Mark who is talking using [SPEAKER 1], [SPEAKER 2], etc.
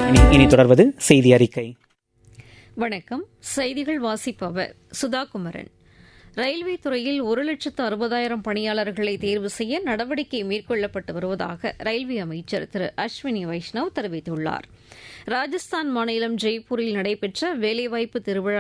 [SPEAKER 1] இனி தொடர்வது செய்தி அறிக்கை.
[SPEAKER 2] வணக்கம். செய்திகள் வாசிப்பவர் சுதா குமரன். ரயில்வே துறையில் 1,60,000 பணியாளர்களை தேர்வு செய்ய நடவடிக்கை மேற்கொள்ளப்பட்டு வருவதாக ரயில்வே அமைச்சர் திரு அஸ்வினி வைஷ்ணவ் தெரிவித்துள்ளார். ராஜஸ்தான் மாநிலம் ஜெய்ப்பூரில் நடைபெற்ற வேலைவாய்ப்பு திருவிழா